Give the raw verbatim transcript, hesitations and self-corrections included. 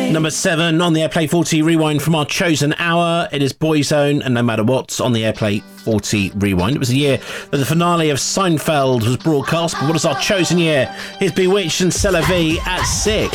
Number seven on the Airplay forty Rewind from our chosen hour. It is Boyzone and No Matter What on the Airplay forty Rewind. It was the year that the finale of Seinfeld was broadcast, but what is our chosen year? Here's Bewitched and C'est La Vie at six.